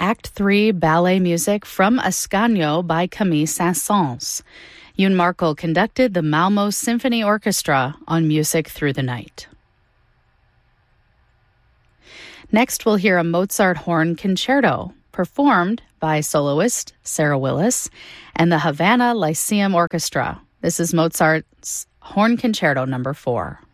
Act 3 ballet music from Ascanio by Camille Saint-Saëns. Yoon Markle conducted the Malmo Symphony Orchestra on Music Through the Night. Next, we'll hear a Mozart horn concerto, performed by soloist Sarah Willis and the Havana Lyceum Orchestra. This is Mozart's Horn Concerto No. 4.